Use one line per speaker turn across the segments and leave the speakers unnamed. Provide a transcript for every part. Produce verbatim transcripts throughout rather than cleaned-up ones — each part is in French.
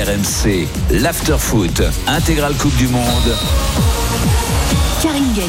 R M C, l'Afterfoot, intégrale Coupe du Monde.
Karine Galli.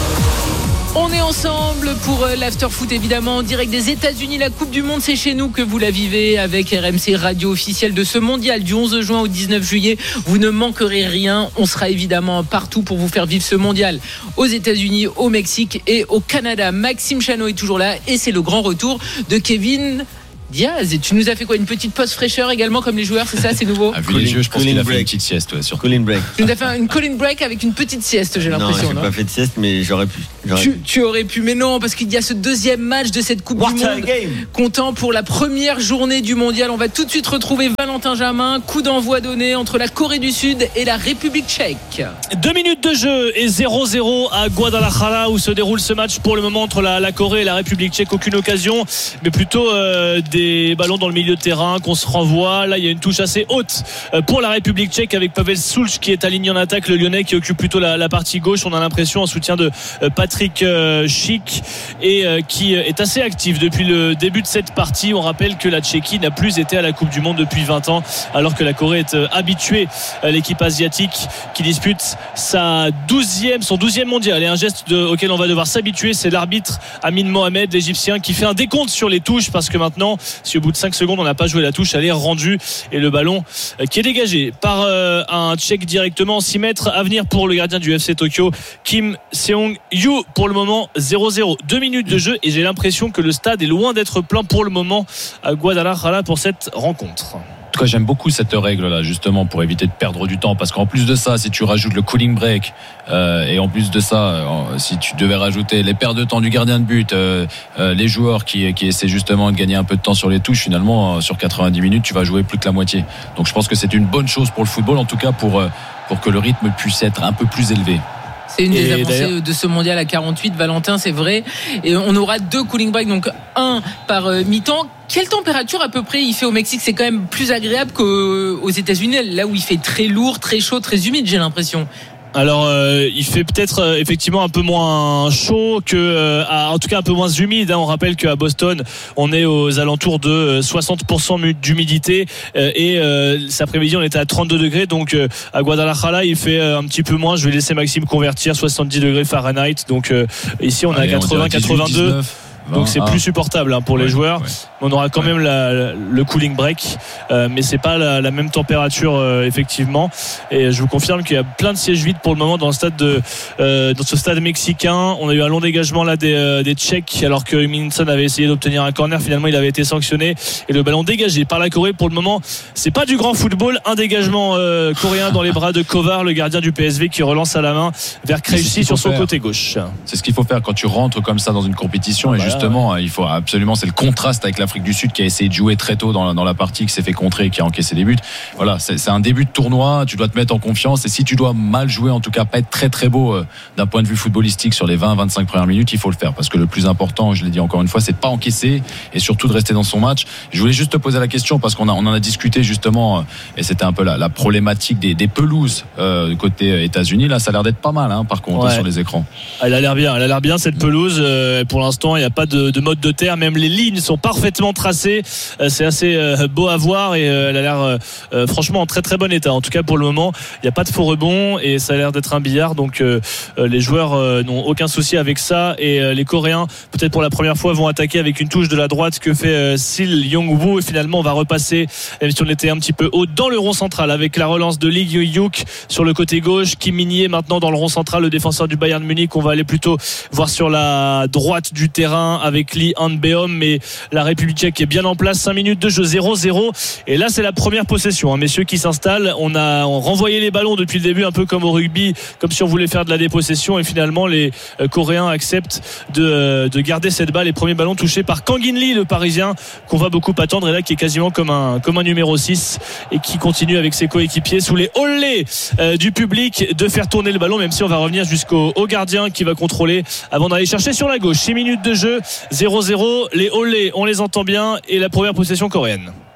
On est ensemble pour l'Afterfoot, évidemment, en direct des États-Unis. La Coupe du Monde, c'est chez nous que vous la vivez avec R M C, radio officielle de ce mondial du onze juin au dix-neuf juillet. Vous ne manquerez rien. On sera évidemment partout pour vous faire vivre ce mondial aux États-Unis, au Mexique et au Canada. Maxime Chano est toujours là et c'est le grand retour de Kevin Diaz. Et tu nous as fait quoi, une petite pause fraîcheur également comme les joueurs, c'est ça, c'est nouveau?
Ah, vu les jeux, je pense qu'il a fait une petite sieste, ouais, sur
cooling break.
Tu nous as fait une cooling break avec une petite sieste, j'ai l'impression.
Non, j'ai
non
pas fait de sieste, mais j'aurais pu. J'aurais
tu,
pu.
tu aurais pu, mais non, parce qu'il y a ce deuxième match de cette Coupe
What
du
a
Monde.
game.
Comptant pour la première journée du mondial. On va tout de suite retrouver Valentin Jamin. Coup d'envoi donné entre la Corée du Sud et la République tchèque.
Deux minutes de jeu et zéro zéro à Guadalajara où se déroule ce match pour le moment entre la, la Corée et la République tchèque. Aucune occasion, mais plutôt euh, des ballons dans le milieu de terrain qu'on se renvoie. Là, il y a une touche assez haute pour la République tchèque avec Pavel Sulj qui est aligné en attaque, le Lyonnais qui occupe plutôt la, la partie gauche. On a l'impression en soutien de Patrick Schick et qui est assez actif depuis le début de cette partie. On rappelle que la Tchéquie n'a plus été à la Coupe du Monde depuis vingt ans, alors que la Corée est habituée, l'équipe asiatique qui dispute sa douzième, son douzième mondial. Et un geste de, auquel on va devoir s'habituer, c'est l'arbitre Amin Mohamed, l'Égyptien, qui fait un décompte sur les touches, parce que maintenant, si au bout de cinq secondes on n'a pas joué la touche, elle est rendue et le ballon qui est dégagé par euh, un Tchèque directement. Six mètres à venir pour le gardien du F C Tokyo, Kim Seong-yu. Pour le moment zéro zéro, deux minutes de jeu et j'ai l'impression que le stade est loin d'être plein pour le moment à Guadalajara pour cette rencontre.
En tout cas, j'aime beaucoup cette règle-là, justement, pour éviter de perdre du temps. Parce qu'en plus de ça, si tu rajoutes le cooling break, euh, et en plus de ça, euh, si tu devais rajouter les pertes de temps du gardien de but, euh, euh, les joueurs qui, qui essaient justement de gagner un peu de temps sur les touches, finalement, euh, sur quatre-vingt-dix minutes, tu vas jouer plus que la moitié. Donc je pense que c'est une bonne chose pour le football, en tout cas pour, euh, pour que le rythme puisse être un peu plus élevé.
C'est une des
Et
avancées de ce mondial à quarante-huit, Valentin, c'est vrai. Et on aura deux cooling breaks, donc un par mi-temps. Quelle température à peu près il fait au Mexique? C'est quand même plus agréable qu'aux États-Unis, là où il fait très lourd, très chaud, très humide, j'ai l'impression.
Alors euh, il fait peut-être euh, effectivement un peu moins chaud que euh, à, en tout cas un peu moins humide, hein. On rappelle qu'à Boston on est aux alentours de soixante pour cent d'humidité euh, et euh, cet après-midi on était à trente-deux degrés, donc euh, à Guadalajara il fait euh, un petit peu moins. Je vais laisser Maxime convertir, soixante-dix degrés Fahrenheit, donc euh, ici on est Allez, à quatre-vingts quatre-vingt-deux. Donc c'est plus supportable hein, pour ouais, les joueurs. Ouais. On aura quand ouais. même la, la, le cooling break, euh, mais c'est pas la, la même température euh, effectivement. Et je vous confirme qu'il y a plein de sièges vides pour le moment dans le stade de, euh, dans ce stade mexicain. On a eu un long dégagement là des, euh, des Tchèques, alors que Minson avait essayé d'obtenir un corner. Finalement, il avait été sanctionné et le ballon dégagé par la Corée. Pour le moment, c'est pas du grand football. Un dégagement euh, coréen dans les bras de Kovar, le gardien du P S V, qui relance à la main vers Krejci sur son faire. côté gauche.
C'est ce qu'il faut faire quand tu rentres comme ça dans une compétition. Ah, et bah, justement, ouais. il faut absolument, c'est le contraste avec l'Afrique du Sud qui a essayé de jouer très tôt dans la, dans la partie, qui s'est fait contrer et qui a encaissé des buts. Voilà, c'est, c'est un début de tournoi, tu dois te mettre en confiance, et si tu dois mal jouer, en tout cas pas être très très beau euh, d'un point de vue footballistique sur les vingt à vingt-cinq premières minutes, il faut le faire, parce que le plus important, je l'ai dit encore une fois, c'est de pas encaisser et surtout de rester dans son match. Je voulais juste te poser la question parce qu'on a, on en a discuté justement, et c'était un peu la, la problématique des, des pelouses euh, côté États-Unis. Là, ça a l'air d'être pas mal, hein, par contre, ouais. sur les écrans.
Elle a l'air bien, elle a l'air bien cette pelouse. Euh, pour l'instant, il n'y a pas de, de mode de terre, même les lignes sont parfaitement tracées. Euh, c'est assez euh, beau à voir et euh, elle a l'air euh, franchement en très très bon état. En tout cas, pour le moment, il n'y a pas de faux rebond et ça a l'air d'être un billard. Donc, euh, les joueurs euh, n'ont aucun souci avec ça. Et euh, les Coréens, peut-être pour la première fois, vont attaquer avec une touche de la droite que fait euh, Sil Yong-woo. Et finalement, on va repasser, même si on était un petit peu haut, dans le rond central avec la relance de Lee Hyuk sur le côté gauche. Kim Min-jae maintenant dans le rond central, le défenseur du Bayern Munich. On va aller plutôt voir sur la droite du terrain avec Lee Han-beom, mais la République tchèque est bien en place. Cinq minutes de jeu, zéro zéro, et là c'est la première possession, hein, messieurs, qui s'installe. On a on renvoyé les ballons depuis le début, un peu comme au rugby, comme si on voulait faire de la dépossession, et finalement les euh, Coréens acceptent de, euh, de garder cette balle. Les premiers ballons touchés par Kang In-lee, le Parisien qu'on va beaucoup attendre, et là qui est quasiment comme un, comme un numéro six et qui continue avec ses coéquipiers sous les olés euh, du public de faire tourner le ballon, même si on va revenir jusqu'au au gardien qui va contrôler avant d'aller chercher sur la gauche. Six minutes de jeu, zéro zéro, les olés on les entend bien, et la première possession coréenne.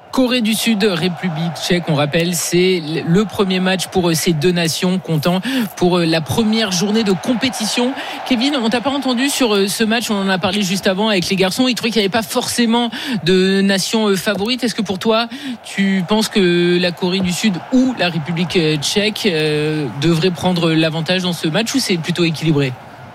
Corée du Sud, République tchèque, on rappelle, c'est le premier match pour ces deux nations, comptant pour la première journée de compétition. Kevin, on t'a pas entendu sur ce match, on en a parlé juste avant avec les garçons, ils trouvaient qu'il n'y avait pas forcément de nation favorite. Est-ce que pour toi, tu penses que la Corée du Sud ou la République tchèque euh, devraient prendre l'avantage dans ce match, ou c'est plutôt équilibré ?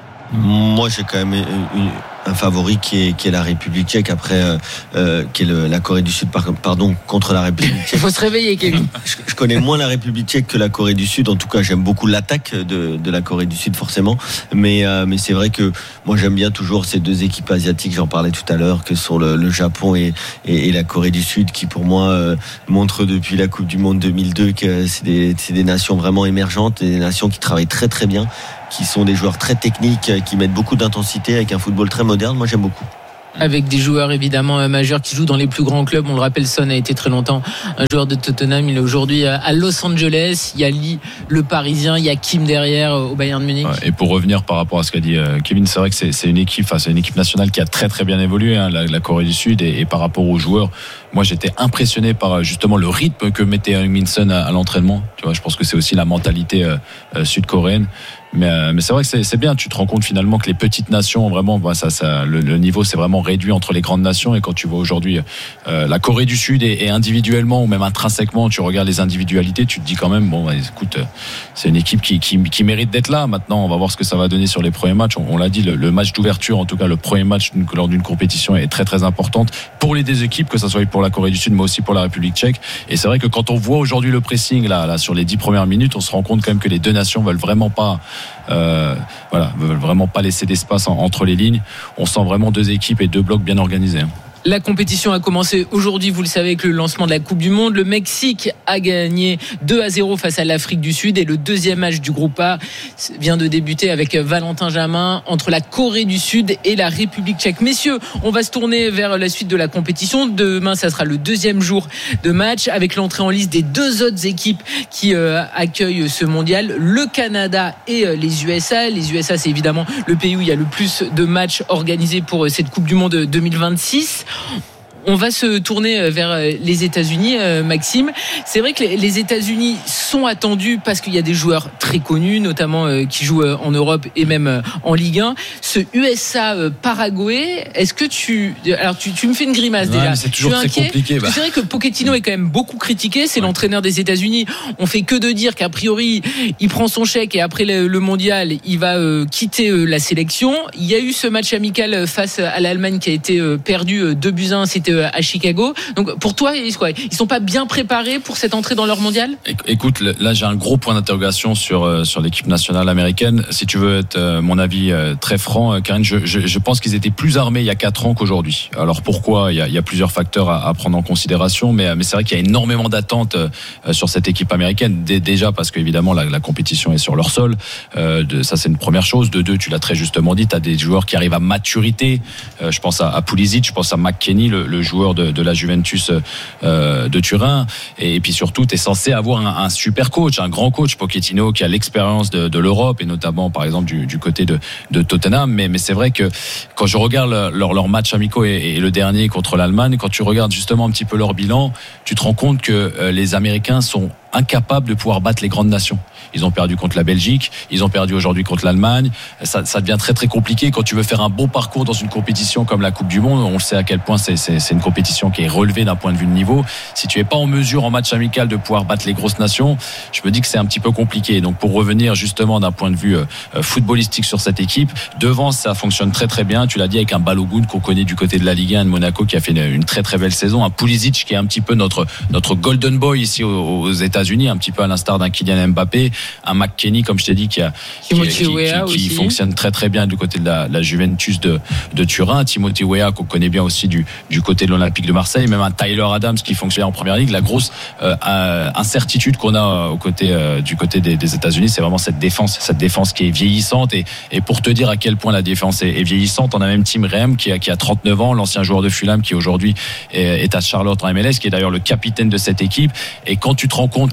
Moi, j'ai quand même une, un favori qui est, qui est la République tchèque, après euh, euh, qui est le, la Corée du Sud, par, pardon, contre la République tchèque.
Il faut se réveiller, Kevin.
Je, je connais moins la République tchèque que la Corée du Sud. En tout cas, j'aime beaucoup l'attaque de, de la Corée du Sud, forcément. Mais, euh, mais c'est vrai que moi, j'aime bien toujours ces deux équipes asiatiques. J'en parlais tout à l'heure, que sont le, le Japon et, et, et la Corée du Sud, qui pour moi euh, montrent depuis la Coupe du Monde deux mille deux que c'est des, c'est des nations vraiment émergentes, des nations qui travaillent très très bien, qui sont des joueurs très techniques, qui mettent beaucoup d'intensité avec un football très moderne. Moi, j'aime beaucoup.
Avec des joueurs évidemment majeurs qui jouent dans les plus grands clubs. On le rappelle, Son a été très longtemps un joueur de Tottenham. Il est aujourd'hui à Los Angeles. Il y a Lee, le Parisien. Il y a Kim derrière au Bayern de Munich.
Et pour revenir par rapport à ce qu'a dit Kevin, c'est vrai que c'est, c'est une équipe, enfin, c'est une équipe nationale qui a très très bien évolué, hein, la, la Corée du Sud. Et, et par rapport aux joueurs, moi j'étais impressionné par justement le rythme que mettait Heung-min Son à, à l'entraînement. Tu vois, je pense que c'est aussi la mentalité euh, euh, sud-coréenne. Mais, euh, mais c'est vrai que c'est, c'est bien. Tu te rends compte finalement que les petites nations, vraiment, bah, ça, ça, le, le niveau s'est vraiment réduit entre les grandes nations. Et quand tu vois aujourd'hui euh, la Corée du Sud et, et individuellement ou même intrinsèquement, tu regardes les individualités, tu te dis quand même, bon, bah, écoute, c'est une équipe qui, qui, qui mérite d'être là. Maintenant, on va voir ce que ça va donner sur les premiers matchs. On, on l'a dit, le, le match d'ouverture, en tout cas le premier match lors d'une compétition, est très très importante pour les deux équipes, que ça soit pour la Corée du Sud, mais aussi pour la République tchèque. Et c'est vrai que quand on voit aujourd'hui le pressing là, là sur les dix premières minutes, on se rend compte quand même que les deux nations veulent vraiment pas. Euh, voilà, veulent vraiment pas laisser d'espace en, entre les lignes. On sent vraiment deux équipes et deux blocs bien organisés.
La compétition a commencé aujourd'hui, vous le savez, avec le lancement de la Coupe du Monde. Le Mexique a gagné deux à zéro face à l'Afrique du Sud, et le deuxième match du groupe A vient de débuter avec Valentin Jamin entre la Corée du Sud et la République tchèque. Messieurs, on va se tourner vers la suite de la compétition. Demain, ça sera le deuxième jour de match avec l'entrée en liste des deux autres équipes qui euh, accueillent ce mondial, le Canada et euh, les U S A. Les U S A, c'est évidemment le pays où il y a le plus de matchs organisés pour euh, cette Coupe du Monde deux mille vingt-six. On va se tourner vers les États-Unis, Maxime. C'est vrai que les États-Unis sont attendus parce qu'il y a des joueurs très connus, notamment qui jouent en Europe et même en Ligue un. Ce U S A-Paraguay, est-ce que tu... Alors, tu, tu me fais une grimace
ouais,
déjà.
C'est toujours très
inquiet
compliqué. Bah.
C'est vrai que Pochettino est quand même beaucoup critiqué. C'est ouais. l'entraîneur des États-Unis. On fait que de dire qu'a priori, il prend son chèque et après le, le mondial, il va euh, quitter euh, la sélection. Il y a eu ce match amical face à l'Allemagne qui a été euh, perdu euh, deux buts à un. C'était à Chicago. Donc pour toi, ils ne sont pas bien préparés pour cette entrée dans leur mondial ?
Écoute, là j'ai un gros point d'interrogation sur, sur l'équipe nationale américaine. Si tu veux être mon avis très franc, Karine, je, je, je pense qu'ils étaient plus armés il y a quatre ans qu'aujourd'hui. Alors pourquoi ? Il y a, il y a plusieurs facteurs à, à prendre en considération, mais, mais c'est vrai qu'il y a énormément d'attentes sur cette équipe américaine. Déjà parce qu'évidemment la, la compétition est sur leur sol. Euh, de, ça c'est une première chose. De deux, tu l'as très justement dit, tu as des joueurs qui arrivent à maturité. Euh, je pense à, à Pulisic, je pense à McKennie, le, le joueur de, de la Juventus euh, de Turin, et, et puis surtout tu es censé avoir un, un super coach, un grand coach, Pochettino, qui a l'expérience de, de l'Europe et notamment par exemple du, du côté de, de Tottenham, mais, mais c'est vrai que quand je regarde leurs leur matchs amicaux et, et le dernier contre l'Allemagne, quand tu regardes justement un petit peu leur bilan, tu te rends compte que euh, les Américains sont incapables de pouvoir battre les grandes nations. Ils ont perdu contre la Belgique, ils ont perdu aujourd'hui contre l'Allemagne. Ça, ça devient très très compliqué quand tu veux faire un bon parcours dans une compétition comme la Coupe du Monde. On le sait à quel point c'est, c'est, c'est une compétition qui est relevée d'un point de vue de niveau. Si tu es pas en mesure en match amical de pouvoir battre les grosses nations, je me dis que c'est un petit peu compliqué. Donc pour revenir justement d'un point de vue euh, footballistique sur cette équipe, devant ça fonctionne très très bien. Tu l'as dit, avec un Balogun qu'on connaît du côté de la Ligue un de Monaco qui a fait une, une très très belle saison, un Pulisic qui est un petit peu notre notre golden boy ici aux, aux États-Unis, un petit peu à l'instar d'un Kylian Mbappé, un McKennie comme je t'ai dit qui a qui, qui, qui, qui fonctionne très très bien du côté de la, la Juventus de, de Turin, Timothy Weah qu'on connaît bien aussi du, du côté de l'Olympique de Marseille, même un Tyler Adams qui fonctionne en première ligue. La grosse euh, incertitude qu'on a au côté, euh, du côté des, des États-Unis, c'est vraiment cette défense, cette défense qui est vieillissante, et, et pour te dire à quel point la défense est, est vieillissante, on a même Tim Ream qui a, qui a trente-neuf ans, l'ancien joueur de Fulham qui aujourd'hui est, est à Charlotte en M L S, qui est d'ailleurs le capitaine de cette équipe. Et quand tu te rends compte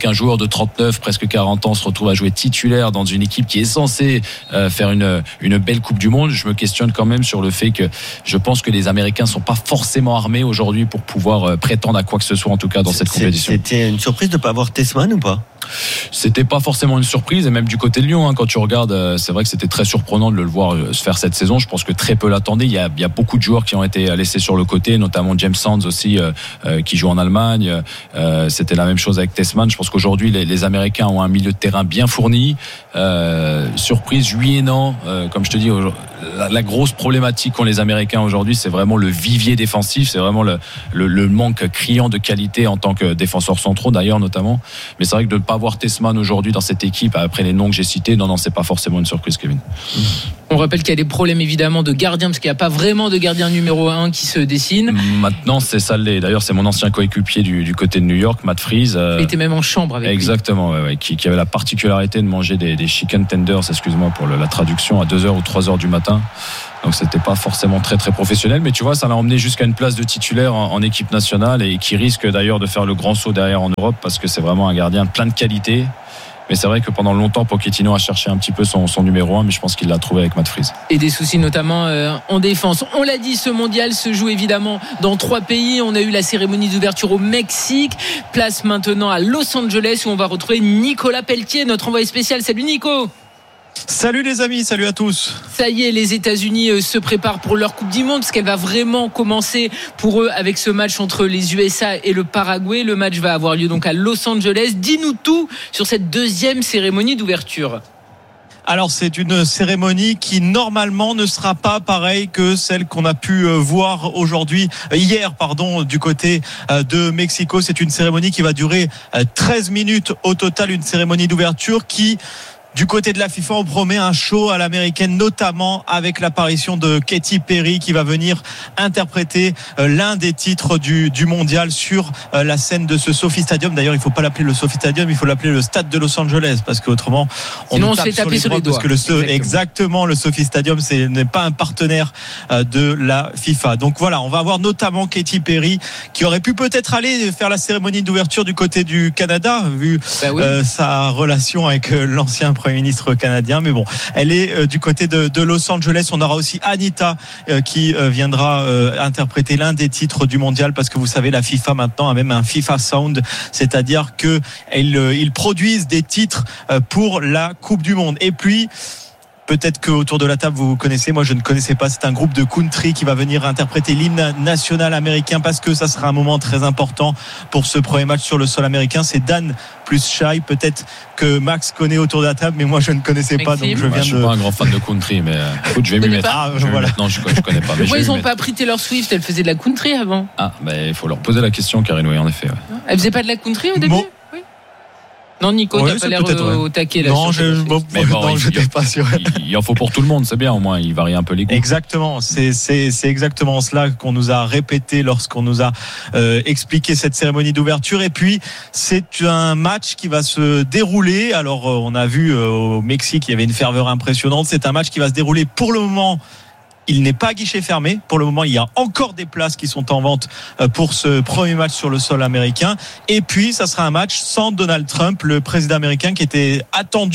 qu'un joueur de trente-neuf, presque quarante ans se retrouve à jouer titulaire dans une équipe qui est censée euh, faire une, une belle Coupe du Monde. Je me questionne quand même sur le fait que je pense que les Américains sont pas forcément armés aujourd'hui pour pouvoir euh, prétendre à quoi que ce soit, en tout cas dans cette compétition.
C'était une surprise de ne pas avoir Tessman ou pas ?
C'était pas forcément une surprise, et même du côté de Lyon, hein, quand tu regardes, c'est vrai que c'était très surprenant de le voir se faire cette saison. Je pense que très peu l'attendaient. Il y a, il y a beaucoup de joueurs qui ont été laissés sur le côté, notamment James Sands aussi, euh, euh, qui joue en Allemagne. Euh, c'était la même chose avec Tessman. Je pense qu'aujourd'hui, les, les Américains ont un milieu de terrain bien fourni. Euh, surprise, oui et non. Euh, comme je te dis, la, la grosse problématique qu'ont les Américains aujourd'hui, c'est vraiment le vivier défensif. C'est vraiment le, le, le manque criant de qualité en tant que défenseurs centraux, d'ailleurs, notamment. Mais c'est vrai que de ne pas avoir Tessman aujourd'hui dans cette équipe, après les noms que j'ai cités, non, non, c'est pas forcément une surprise, Kevin.
On rappelle qu'il y a des problèmes évidemment de gardien, parce qu'il n'y a pas vraiment de gardien numéro un qui se dessine.
Maintenant, c'est ça l'est. D'ailleurs, c'est mon ancien coéquipier du, du côté de New York, Matt Freeze. Euh,
Il était même en chambre avec
exactement,
lui.
Ouais, ouais, qui, qui avait la particularité de manger des, des chicken tenders, excuse-moi pour le, la traduction, à deux heures ou trois heures du matin. Donc c'était pas forcément très très professionnel, mais tu vois, ça l'a emmené jusqu'à une place de titulaire en, en équipe nationale, et qui risque d'ailleurs de faire le grand saut derrière en Europe, parce que c'est vraiment un gardien plein de qualité. Mais c'est vrai que pendant longtemps, Pochettino a cherché un petit peu son, son numéro un, mais je pense qu'il l'a trouvé avec Matt Freeze.
Et des soucis notamment euh, en défense. On l'a dit, ce mondial se joue évidemment dans trois pays. On a eu la cérémonie d'ouverture au Mexique. Place maintenant à Los Angeles, où on va retrouver Nicolas Pelletier, notre envoyé spécial. Salut Nico.
Salut les amis, salut à tous.
Ça y est, les États-Unis se préparent pour leur Coupe du Monde, parce qu'elle va vraiment commencer pour eux avec ce match entre les U S A et le Paraguay. Le match va avoir lieu donc à Los Angeles. Dis-nous tout sur cette deuxième cérémonie d'ouverture.
Alors c'est une cérémonie qui normalement ne sera pas pareille que celle qu'on a pu voir aujourd'hui, hier pardon, du côté de Mexico. C'est une cérémonie qui va durer treize minutes au total, une cérémonie d'ouverture qui... Du côté de la FIFA, on promet un show à l'américaine, notamment avec l'apparition de Katy Perry, qui va venir interpréter l'un des titres du, du mondial sur la scène de ce Sophie Stadium. D'ailleurs, il ne faut pas l'appeler le Sophie Stadium, il faut l'appeler le Stade de Los Angeles, parce qu'autrement, on
Sinon,
nous
on
tape
se fait taper
sur les doigts. Parce que le, exactement. exactement, le Sophie Stadium, c'est n'est pas un partenaire de la FIFA. Donc voilà, on va avoir notamment Katy Perry, qui aurait pu peut-être aller faire la cérémonie d'ouverture du côté du Canada, vu bah oui. euh, sa relation avec euh, l'ancien Premier ministre canadien, mais bon, elle est euh, du côté de, de Los Angeles. On aura aussi Anita euh, qui euh, viendra euh, interpréter l'un des titres du mondial, parce que vous savez, la FIFA maintenant a même un FIFA Sound, c'est-à-dire que ils, euh, ils produisent des titres euh, pour la Coupe du Monde. Et puis peut-être qu'autour de la table vous connaissez, moi je ne connaissais pas, c'est un groupe de country qui va venir interpréter l'hymne national américain, parce que ça sera un moment très important pour ce premier match sur le sol américain. C'est Dan plus Shai, peut-être que Max connaît autour de la table, mais moi je ne connaissais pas, donc je viens
ouais, je suis
de...
pas un grand fan de country, mais écoute, je vais m'y mettre.
Ah,
je
voilà.
Non, je, je connais pas. Mais
pourquoi ils n'ont pas pris Taylor Swift? Elle faisait de la country avant.
Ah, ben bah, il faut leur poser la question, Karine, oui, en effet. Ouais.
Elle faisait pas de la country au début?
Bon.
Non, Nico,
ouais,
t'as pas l'air euh, au taquet là.
Non, je, je, bon, mais bon, non, je n'étais pas sûr.
Il, il en faut pour tout le monde, c'est bien, au moins, il varie un peu les goûts.
Exactement, c'est, c'est, c'est exactement cela qu'on nous a répété lorsqu'on nous a euh, expliqué cette cérémonie d'ouverture. Et puis, c'est un match qui va se dérouler. Alors, euh, on a vu euh, au Mexique, il y avait une ferveur impressionnante. C'est un match qui va se dérouler pour le moment. Il n'est pas à guichet fermé. Pour le moment, il y a encore des places qui sont en vente pour ce premier match sur le sol américain. Et puis, ça sera un match sans Donald Trump, le président américain qui était attendu.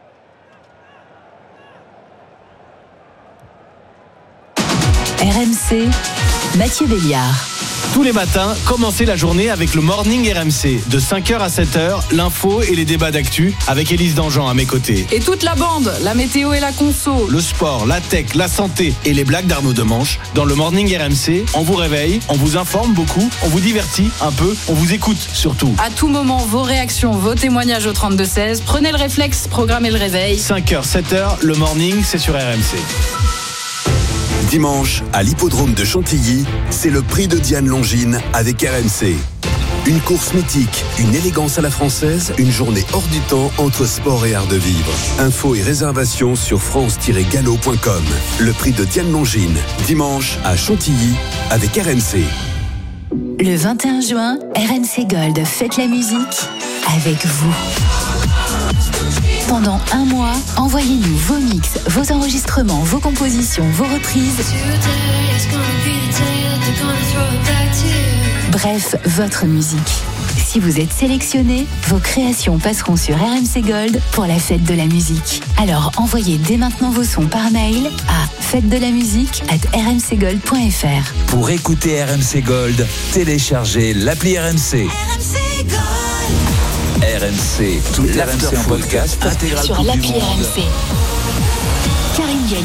R M C, Mathieu Béliard.
Tous les matins, commencez la journée avec le Morning R M C. De cinq heures à sept heures, l'info et les débats d'actu avec Élise Dangean à mes côtés.
Et toute la bande, la météo et la conso.
Le sport, la tech, la santé et les blagues d'Arnaud Demanche. Dans le Morning R M C, on vous réveille, on vous informe beaucoup, on vous divertit un peu, on vous écoute surtout.
À tout moment, vos réactions, vos témoignages au trente-deux seize. Prenez le réflexe, programmez le réveil.
cinq heures, sept heures, le Morning, c'est sur R M C.
Dimanche, à l'hippodrome de Chantilly, c'est le prix de Diane Longines avec R M C. Une course mythique, une élégance à la française, une journée hors du temps entre sport et art de vivre. Infos et réservations sur france tiret galop point com. Le prix de Diane Longines, dimanche à Chantilly avec R M C.
Le vingt et un juin, R M C Gold fête la musique avec vous. Pendant un mois, envoyez-nous vos mix, vos enregistrements, vos compositions, vos reprises. Bref, votre musique. Si vous êtes sélectionné, vos créations passeront sur R M C Gold pour la fête de la musique. Alors envoyez dès maintenant vos sons par mail à fête de la musique arobase r m c gold point f r.
Pour écouter R M C Gold, téléchargez l'appli R M C.
R M C Gold.
R M C, tout l'After en podcast intégral
Sur
Coupe du
l'appli
Monde.
R M C. Karine Galli.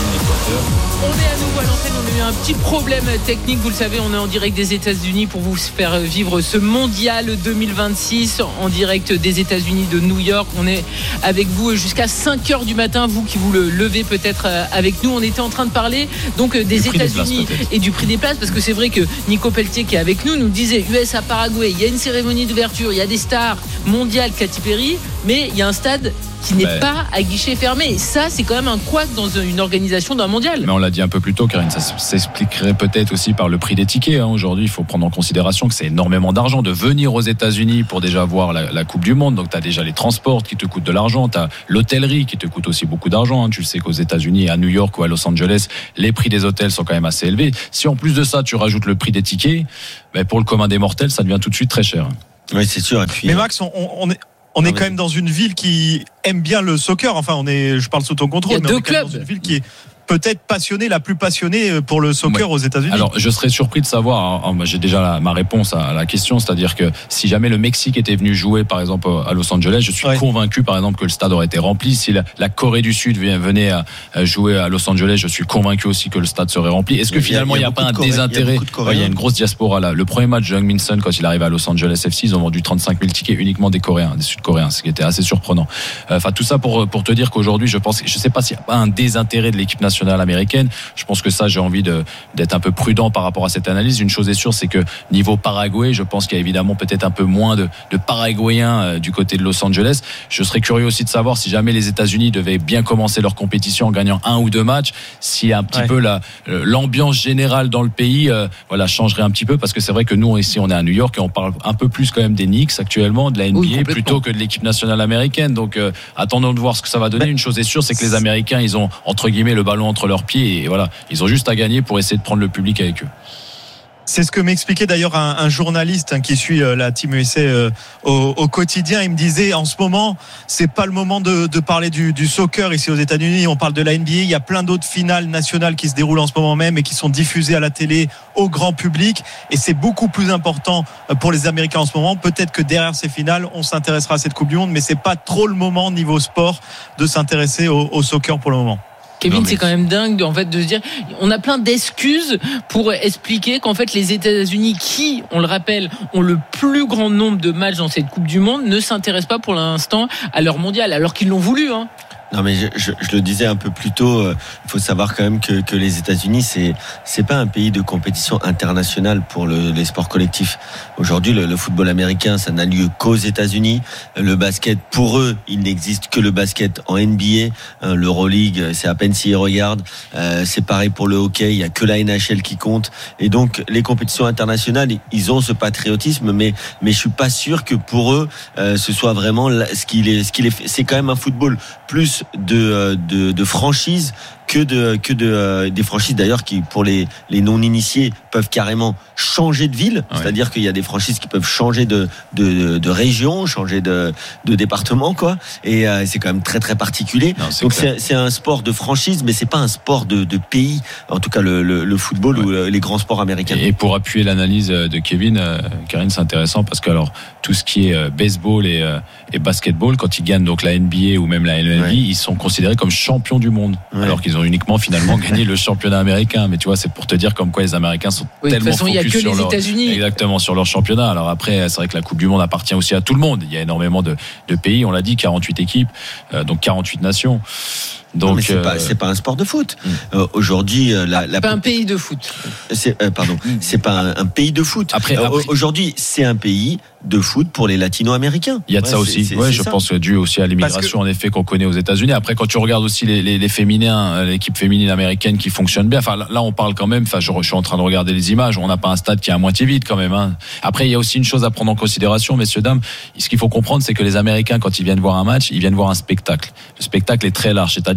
On est à nouveau à l'antenne, on a eu un petit problème technique, vous le savez, on est en direct des États-Unis pour vous faire vivre ce mondial deux mille vingt-six en direct des États-Unis de New York. On est avec vous jusqu'à cinq heures du matin, vous qui vous le levez peut-être avec nous. On était en train de parler donc des États-Unis et du prix des places, parce que c'est vrai que Nico Pelletier qui est avec nous nous disait U S A Paraguay, il y a une cérémonie d'ouverture, il y a des stars mondiales, Katy Perry, mais il y a un stade qui n'est
Ouais.
pas à guichet fermé. Et ça, c'est quand même un couac dans une organisation d'un mondial.
Mais on l'a dit un peu plus tôt, Karine, ça s'expliquerait peut-être aussi par le prix des tickets. Hein. Aujourd'hui, il faut prendre en considération que c'est énormément d'argent de venir aux États-Unis pour déjà voir la, la Coupe du Monde. Donc, tu as déjà les transports qui te coûtent de l'argent, tu as l'hôtellerie qui te coûte aussi beaucoup d'argent. Hein. Tu sais qu'aux États-Unis, à New York ou à Los Angeles, les prix des hôtels sont quand même assez élevés. Si en plus de ça, tu rajoutes le prix des tickets, ben pour le commun des mortels, ça devient tout de suite très cher.
Oui, c'est sûr. Et puis,
Mais Max, on, on est. On est quand même dans une ville qui aime bien le soccer. Enfin, on est, je parle sous ton contrôle,
Il y a
mais
deux
on est quand même
clubs.
dans une ville qui est peut-être passionnée, la plus passionnée pour le soccer
Ouais.
aux États-Unis.
Alors, je serais surpris de savoir, hein, j'ai déjà la, ma réponse à la question, c'est-à-dire que si jamais le Mexique était venu jouer, par exemple, à Los Angeles, je suis
Ouais.
convaincu, par exemple, que le stade aurait été rempli. Si la, la Corée du Sud venait à, à jouer à Los Angeles, je suis convaincu aussi que le stade serait rempli. Est-ce que
Il y a-
finalement, il n'y a,
il y a
pas un
beaucoup de Coré- il y a
désintérêt?
beaucoup de Coréens.
Ouais, il y a une grosse diaspora là. Le premier match de Heung-min Son, quand il arrive à Los Angeles F C, ils ont vendu trente-cinq mille tickets uniquement des Coréens, des Sud-Coréens, ce qui était assez surprenant. Enfin, tout ça pour, pour te dire qu'aujourd'hui, je pense, je sais pas s'il n'y a pas un désintérêt de l'équipe nationale américaine. Je pense que ça, j'ai envie de, d'être un peu prudent par rapport à cette analyse. Une chose est sûre, c'est que niveau Paraguay, je pense qu'il y a évidemment peut-être un peu moins de, de Paraguayens euh, du côté de Los Angeles. Je serais curieux aussi de savoir si jamais les États-Unis devaient bien commencer leur compétition en gagnant un ou deux matchs, si un petit
Ouais.
peu la, l'ambiance générale dans le pays, euh, voilà, changerait un petit peu, parce que c'est vrai que nous ici, on est à New York et on parle un peu plus quand même des Knicks actuellement, de la N B A,
Oui, complètement.
plutôt que de l'équipe nationale américaine. Donc, euh, attendons de voir ce que ça va donner. Une chose est sûre, c'est que les Américains, ils ont entre guillemets le ballon entre leurs pieds et voilà. Ils ont juste à gagner pour essayer de prendre le public avec eux.
C'est ce que m'expliquait d'ailleurs un, un journaliste hein, qui suit euh, la Team U S A euh, au, au quotidien. Il me disait, en ce moment, c'est pas le moment de, de parler du, du soccer ici aux États-Unis. On parle de la N B A. Il y a plein d'autres finales nationales qui se déroulent en ce moment même et qui sont diffusées à la télé au grand public. Et c'est beaucoup plus important pour les Américains en ce moment. Peut-être que derrière ces finales, on s'intéressera à cette Coupe du Monde, mais c'est pas trop le moment niveau sport de s'intéresser au, au soccer pour le moment.
Kevin,
Non, mais-
c'est quand même dingue en fait de se dire, on a plein d'excuses pour expliquer qu'en fait les États-Unis, qui, on le rappelle, ont le plus grand nombre de matchs dans cette Coupe du Monde, ne s'intéressent pas pour l'instant à leur mondial, alors qu'ils l'ont voulu. Hein.
Non, mais je, je, je le disais un peu plus tôt, il euh, faut savoir quand même que, que les États-Unis, c'est c'est pas un pays de compétition internationale pour le, les sports collectifs. Aujourd'hui, le, le football américain, ça n'a lieu qu'aux États-Unis. Le basket, pour eux, il n'existe que le basket en N B A. Euh, L'Euroleague, c'est à peine s'ils y regardent. Euh, c'est pareil pour le hockey, il y a que la N H L qui compte. Et donc, les compétitions internationales, ils ont ce patriotisme, mais mais je suis pas sûr que pour eux, euh, ce soit vraiment la- ce qu'il est, ce qu'il est. C'est quand même un football plus de, de, de franchises que de que de euh, des franchises d'ailleurs qui pour les les non initiés peuvent carrément changer de ville,
Ouais.
c'est-à-dire qu'il y a des franchises qui peuvent changer de de, de région, changer de de département quoi, et euh, c'est quand même très très particulier.
Non, c'est
Donc
clair.
c'est c'est un sport de franchise, mais c'est pas un sport de de pays. En tout cas le le, le football
Ouais.
ou euh, les grands sports américains.
Et pour appuyer l'analyse de Kevin, euh, Karine, c'est intéressant parce que alors tout ce qui est euh, baseball et, euh, et basketball, quand ils gagnent donc la N B A ou même la N L B,
Ouais.
ils sont considérés comme champions du monde,
Ouais.
alors qu'ils ont uniquement finalement gagné le championnat américain. Mais tu vois, c'est pour te dire comme quoi les Américains sont
Oui, de toute
tellement
façon, il y a
focus
que
sur
les
leur
États-Unis.
exactement sur leur championnat. Alors après, c'est vrai que la Coupe du Monde appartient aussi à tout le monde. Il y a énormément de, de pays, on l'a dit, quarante-huit équipes, euh, donc quarante-huit nations.
Non,
Donc
mais c'est
euh,
pas c'est pas un sport de foot.
Mm.
Euh, Aujourd'hui, euh, la, la
Pas un pays de foot.
c'est euh, pardon, c'est pas un, un pays de foot.
Après-
Euh,
après-
aujourd'hui, c'est un pays de foot pour les latino-américains.
Il y a de
Ouais,
ça
c'est-
aussi.
c'est-
Ouais,
c'est
je
ça.
pense que dû aussi à l'immigration en effet qu'on connaît aux États-Unis. Après, quand tu regardes aussi les, les, les féminins, l'équipe féminine américaine qui fonctionne bien. Enfin, là, là, on parle quand même. Enfin, je, je suis en train de regarder les images. On n'a pas un stade qui est à moitié vide quand même. Hein. Après, il y a aussi une chose à prendre en considération, messieurs dames. Ce qu'il faut comprendre, c'est que les Américains, quand ils viennent voir un match, ils viennent voir un spectacle. Le spectacle est très large. C'est-à-dire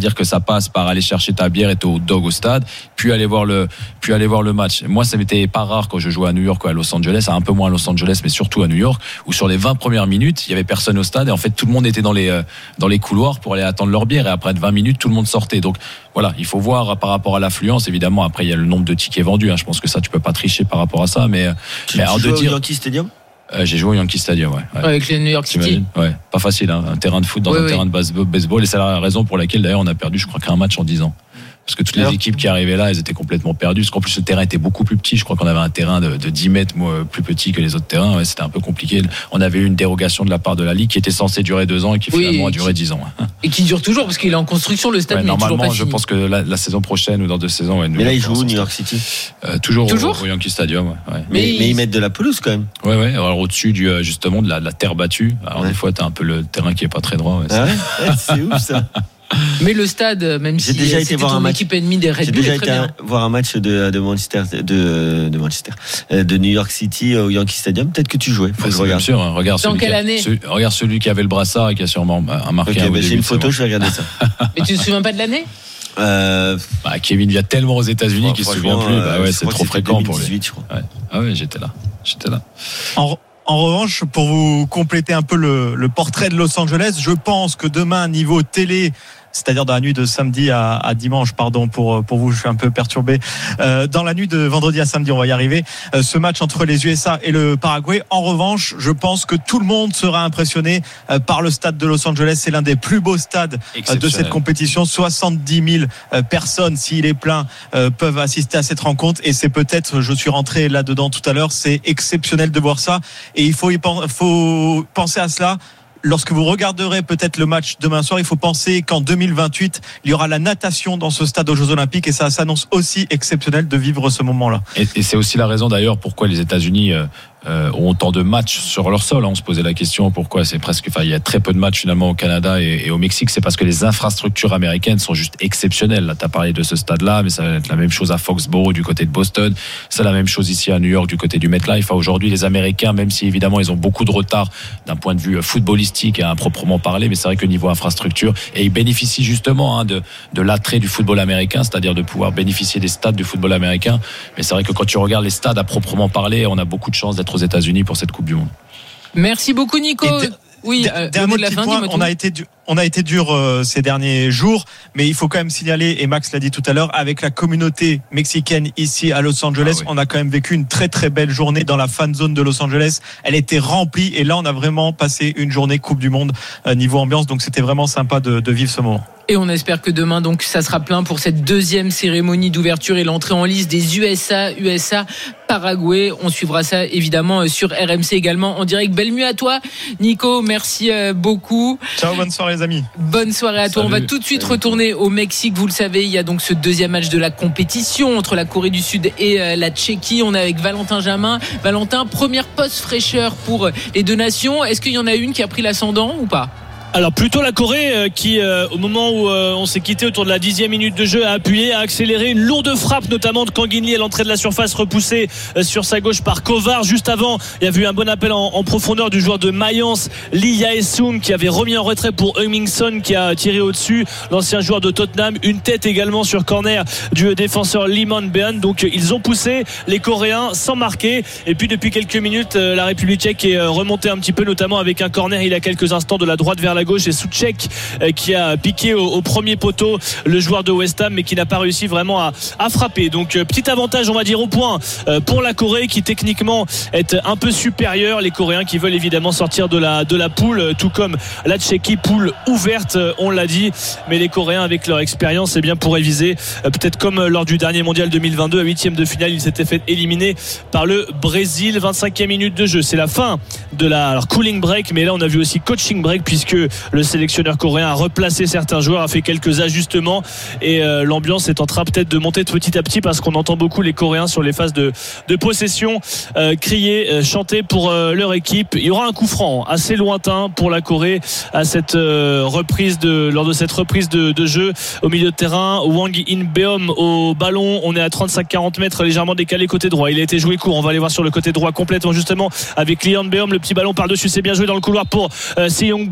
c'est-à-dire que ça passe par aller chercher ta bière et ton hot dog au stade, puis aller voir le, puis aller voir le match. Moi, ça m'était pas rare quand je jouais à New York ou à Los Angeles, un peu moins à Los Angeles, mais surtout à New York, où sur les vingt premières minutes, il y avait personne au stade et en fait tout le monde était dans les euh, dans les couloirs pour aller attendre leur bière et après vingt minutes, tout le monde sortait. Donc voilà, il faut voir par rapport à l'affluence. Évidemment, après il y a le nombre de tickets vendus. Hein. Je pense que ça, tu peux pas tricher par rapport à ça, mais
tu,
mais
tu
alors
joues
de dire.
Au Yankee Stadium.
Euh, j'ai joué au Yankee Stadium, ouais. ouais.
Avec les New York City.
Ouais, pas facile, hein. Un terrain de foot dans
oui,
un
oui.
terrain de baseball, et c'est la raison pour laquelle d'ailleurs on a perdu, je crois, qu'un match en dix ans. Parce que toutes les
Alors,
équipes qui arrivaient là, elles étaient complètement perdues. Parce qu'en plus, le terrain était beaucoup plus petit. Je crois qu'on avait un terrain de, de dix mètres moi, plus petit que les autres terrains. Ouais, c'était un peu compliqué. On avait eu une dérogation de la part de la Ligue qui était censée durer deux ans et qui finalement
oui,
a duré
qui,
dix ans.
Et qui dure toujours parce qu'il est en construction, le stade,
ouais,
mais toujours
normalement,
pas
je
fini.
pense que la, la saison prochaine ou dans deux saisons. Ouais,
mais là, ils jouent au New York City.
Euh, toujours,
toujours
au, au Yankee Stadium. Ouais, ouais.
Mais, mais,
ils...
mais ils mettent de la pelouse quand même.
Ouais, ouais. Alors au-dessus du justement de la, de la terre battue. Alors
ouais.
des fois, t'as un peu le terrain qui est pas très droit. Ouais,
ah ouais ouais, c'est ouf ça.
Mais le stade, même
J'ai
si
déjà
c'était
été voir
ton
un match.
équipe ennemie des Red
J'ai
Bull,
déjà
est
été
très
un,
bien.
voir un match de, de Manchester, de, de Manchester, de New York City au Yankee Stadium. Peut-être que tu jouais. Faut
ouais,
que je regarde.
Bien sûr, hein. Regarde
Dans
celui
quelle
qui a,
année
celui, regarde celui qui avait le brassard et qui a sûrement un marqué.
Okay,
un
bah, j'ai une photo, je vais regarder ça.
Mais tu te souviens pas de l'année?
Euh,
bah, Kevin vient tellement aux États-Unis qu'il se souvient plus. Bah ouais, c'est trop fréquent pour lui.
Je crois.
Ouais. Ah ouais, j'étais là. J'étais là.
En, en revanche, pour vous compléter un peu le, le portrait de Los Angeles, je pense que demain, niveau télé, c'est-à-dire dans la nuit de samedi à, à dimanche, pardon pour pour vous, je suis un peu perturbé. Euh, dans la nuit de vendredi à samedi, on va y arriver. Euh, ce match entre les U S A et le Paraguay. En revanche, je pense que tout le monde sera impressionné euh, par le stade de Los Angeles. C'est l'un des plus beaux stades euh, de cette compétition. soixante-dix mille euh, personnes, s'il est plein, euh, peuvent assister à cette rencontre. Et c'est peut-être, je suis rentré là-dedans tout à l'heure, c'est exceptionnel de voir ça. Et il faut y pen- faut penser à cela. Lorsque vous regarderez peut-être le match demain soir, il faut penser qu'en deux mille vingt-huit, il y aura la natation dans ce stade aux Jeux Olympiques et ça s'annonce aussi exceptionnel de vivre ce moment-là.
Et, et c'est aussi la raison d'ailleurs pourquoi les États-Unis euh, euh, ont autant de matchs sur leur sol. On se posait la question pourquoi c'est presque, enfin il y a très peu de matchs finalement au Canada et, et au Mexique. C'est parce que les infrastructures américaines sont juste exceptionnelles. Là, t'as parlé de ce stade-là, mais ça va être la même chose à Foxborough du côté de Boston. C'est la même chose ici à New York du côté du MetLife. Enfin, aujourd'hui, les Américains, même si évidemment ils ont beaucoup de retard d'un point de vue footballistique à proprement parler, mais c'est vrai que niveau infrastructure, et ils bénéficient justement hein, de, de l'attrait du football américain, c'est-à-dire de pouvoir bénéficier des stades du football américain. Mais c'est vrai que quand tu regardes les stades à proprement parler, on a beaucoup de chance d'être aux États-Unis pour cette Coupe du Monde.
Merci beaucoup, Nico.
D-
oui,
d-
euh,
dernier
le mot de la
petit
fin,
point,
dis-moi
on
tout.
a été dur, on a été dur euh, ces derniers jours, mais il faut quand même signaler, et Max l'a dit tout à l'heure, avec la communauté mexicaine ici à Los Angeles, ah oui. on a quand même vécu une très très belle journée dans la fan zone de Los Angeles. Elle était remplie et là on a vraiment passé une journée Coupe du Monde euh, niveau ambiance, donc c'était vraiment sympa de, de vivre ce moment.
Et on espère que demain, donc, ça sera plein pour cette deuxième cérémonie d'ouverture et l'entrée en liste des U S A, U S A, Paraguay. On suivra ça évidemment sur R M C également en direct. Belle nuit à toi, Nico. Merci beaucoup.
Ciao, bonne soirée les amis.
Bonne soirée à toi.
Salut.
On va tout de suite retourner au Mexique. Vous le savez, il y a donc ce deuxième match de la compétition entre la Corée du Sud et la Tchéquie. On est avec Valentin Jamin. Valentin, première post fraîcheur pour les deux nations. Est-ce qu'il y en a une qui a pris l'ascendant ou pas ?
Alors plutôt la Corée euh, qui euh, au moment où euh, on s'est quitté autour de la dixième minute de jeu a appuyé, a accéléré une lourde frappe notamment de Kang In-lee à l'entrée de la surface repoussée euh, sur sa gauche par Kovar. Juste avant il y a eu un bon appel en, en profondeur du joueur de Mayence, Lee Jae-sung, qui avait remis en retrait pour Heung-min-son qui a tiré au-dessus, l'ancien joueur de Tottenham. Une tête également sur corner du défenseur Lee Man-beon. Donc ils ont poussé les Coréens sans marquer, et puis depuis quelques minutes euh, la République tchèque est euh, remontée un petit peu, notamment avec un corner il y a quelques instants de la droite vers la gauche, et Souček euh, qui a piqué au, au premier poteau le joueur de West Ham, mais qui n'a pas réussi vraiment à, à frapper. Donc euh, petit avantage on va dire au point euh, pour la Corée, qui techniquement est un peu supérieure. Les Coréens qui veulent évidemment sortir de la, de la poule, euh, tout comme la Tchéquie, poule ouverte, euh, on l'a dit, mais les Coréens avec leur expérience, eh bien pourraient viser euh, peut-être comme lors du dernier mondial deux mille vingt-deux à huitième de finale, ils s'étaient fait éliminer par le Brésil. vingt-cinquième minute de jeu, c'est la fin de la alors, cooling break, mais là on a vu aussi coaching break, puisque le sélectionneur coréen a replacé certains joueurs, a fait quelques ajustements, et euh, l'ambiance est en train peut-être de monter de petit à petit, parce qu'on entend beaucoup les Coréens sur les phases de, de possession euh, crier, euh, chanter pour euh, leur équipe. Il y aura un coup franc assez lointain pour la Corée à cette euh, reprise de lors de cette reprise de, de jeu au milieu de terrain. Wang In-beom au ballon, on est à trente-cinq à quarante mètres, légèrement décalé côté droit. Il a été joué court, on va aller voir sur le côté droit complètement justement avec Lee Han-beom, le petit ballon par-dessus, c'est bien joué dans le couloir pour euh, Seong-bin qui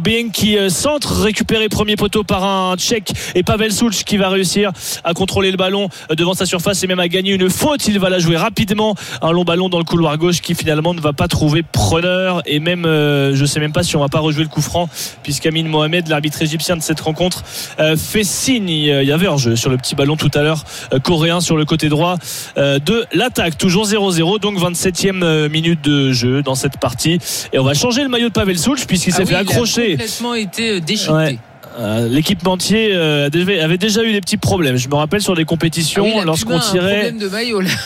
qui centre, récupéré premier poteau par un Tchèque et Pavel Such qui va réussir à contrôler le ballon devant sa surface et même à gagner une faute. Il va la jouer rapidement, un long ballon dans le couloir gauche qui finalement ne va pas trouver preneur et même euh, je sais même pas si on va pas rejouer le coup franc puisqu'Amin Mohamed, l'arbitre égyptien de cette rencontre, euh, fait signe. Il y avait un jeu sur le petit ballon tout à l'heure euh, coréen sur le côté droit euh, de l'attaque. Toujours zéro zéro, donc vingt-septième minute de jeu dans cette partie et on va changer le maillot de Pavel Such puisqu'il
ah
s'est
oui,
fait accrocher.
Il a complètement été déchiqueté.
Ouais. Euh, l'équipementier euh, avait déjà eu des petits problèmes. Je me rappelle sur des compétitions
ah oui,
lorsqu'on tirait.
Un problème de maillot là.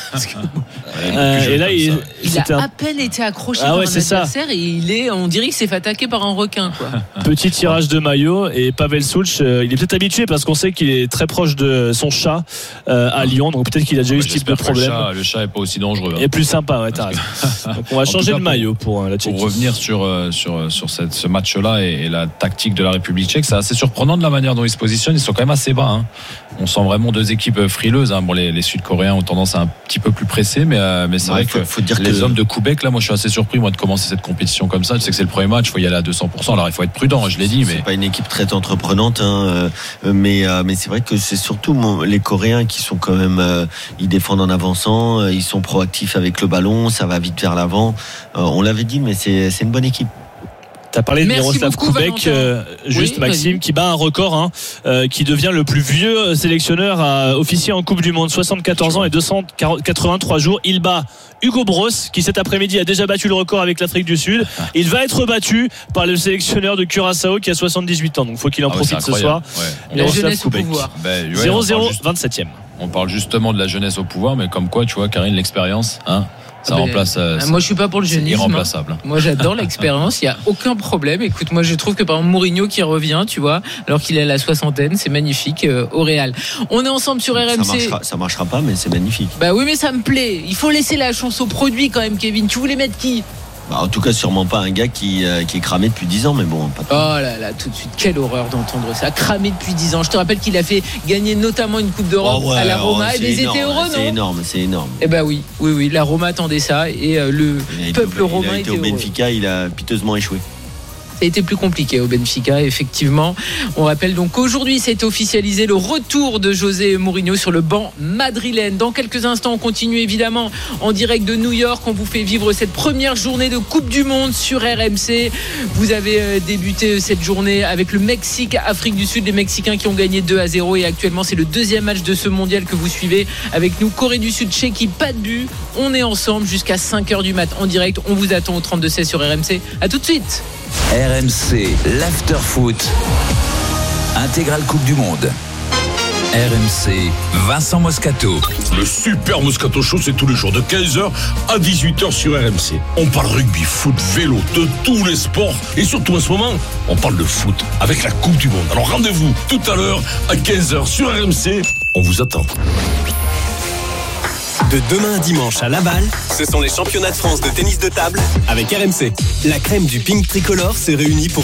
euh, et là, il,
il a
un...
à peine été accroché
ah
par
ouais,
un adversaire
ça.
et il est, on dirait qu'il s'est fait attaquer par un requin quoi.
Petit tirage de maillot et Pavel Such, euh, il est peut-être habitué parce qu'on sait qu'il est très proche de son chat euh, à Lyon, donc peut-être qu'il a déjà
ouais,
eu ce type de problème.
Le chat, le chat est pas aussi dangereux. Hein.
Et plus sympa, ouais, t'as raison. Donc on va changer
cas,
le maillot pour, pour euh, la Tchéquie.
Pour revenir sur euh, sur sur cette, ce match-là et, et la tactique de la République tchèque, c'est assez surprenant de la manière dont ils se positionnent. Ils sont quand même assez bas. Hein. On sent vraiment deux équipes frileuses. Hein. Bon, les, les Sud-Coréens ont tendance à un petit peu plus presser, mais euh, mais c'est
ouais,
vrai
faut,
que
faut dire
les
que...
hommes de Koubek, là, moi, je suis assez surpris moi de commencer cette compétition comme ça. Je sais que c'est le premier match, il faut y aller à deux cents pour cent. Alors il faut être prudent, je l'ai dit, mais
c'est pas une équipe très entreprenante, hein, euh, mais euh, mais c'est vrai que c'est surtout mon, les Coréens qui sont quand même, euh, ils défendent en avançant, euh, ils sont proactifs avec le ballon, ça va vite vers l'avant. Euh, on l'avait dit, mais c'est c'est une bonne équipe.
T'as parlé de
Merci
Miroslav
beaucoup,
Koubek, euh, juste
oui,
Maxime,
vas-y.
qui bat un record, hein, euh, qui devient le plus vieux sélectionneur à officier en Coupe du Monde, soixante-quatorze ans et deux cent quatre-vingt-trois jours. Il bat Hugo Bross, qui cet après-midi a déjà battu le record avec l'Afrique du Sud. Il va être battu par le sélectionneur de Curaçao qui a soixante-dix-huit ans, donc faut qu'il en
ah ouais,
profite ce soir.
Ouais.
La jeunesse au pouvoir.
Ben, ouais,
zéro zéro,
juste,
vingt-septième.
on parle justement de la jeunesse au pouvoir, mais comme quoi, tu vois, Karine, l'expérience, hein, ça
Ah ben,
remplace. Euh,
moi je suis pas pour le
c'est
jeunisme.
irremplaçable.
Moi j'adore l'expérience, il y a aucun problème. Écoute, moi je trouve que par exemple Mourinho qui revient, tu vois, alors qu'il est à la soixantaine, c'est magnifique euh, au Real. On est ensemble sur R M C.
Ça marchera, ça marchera pas, mais c'est magnifique.
Bah oui, mais ça me plaît. Il faut laisser la chance au produit quand même, Kevin. Tu voulais mettre qui?
Bah, en tout cas, sûrement pas un gars qui, euh, qui est cramé depuis dix ans, mais bon. Pas
oh là là, tout de suite, quelle horreur d'entendre ça. Cramé depuis dix ans. Je te rappelle qu'il a fait gagner notamment une Coupe d'Europe
oh ouais,
à la Roma.
oh,
et ils
énorme,
étaient heureux, non?
C'est énorme, c'est énorme.
Eh ben oui, oui, oui. La Roma attendait ça et euh, le
il
peuple
été,
romain
il a été
était
au
heureux.
Benfica, il a piteusement échoué.
Ça a été plus compliqué au Benfica, effectivement. On rappelle donc qu'aujourd'hui, c'est officialisé le retour de José Mourinho sur le banc madrilène. Dans quelques instants, on continue évidemment en direct de New York. On vous fait vivre cette première journée de Coupe du Monde sur R M C. Vous avez débuté cette journée avec le Mexique, Afrique du Sud, les Mexicains qui ont gagné deux à zéro. Et actuellement, c'est le deuxième match de ce mondial que vous suivez avec nous. Corée du Sud, Tchéquie, pas de but. On est ensemble jusqu'à cinq heures du mat en direct. On vous attend au trente-deux seize sur R M C. À tout de suite.
R M C, l'after-foot, intégrale Coupe du Monde. R M C, Vincent Moscato.
Le super Moscato Show, c'est tous les jours de quinze heures à dix-huit heures sur R M C. On parle rugby, foot, vélo, de tous les sports. Et surtout en ce moment, on parle de foot avec la Coupe du Monde. Alors rendez-vous tout à l'heure à quinze heures sur R M C. On vous attend.
De demain à dimanche à Laval, ce sont les championnats de France de tennis de table avec R M C. La crème du Pink Tricolore se réunit pour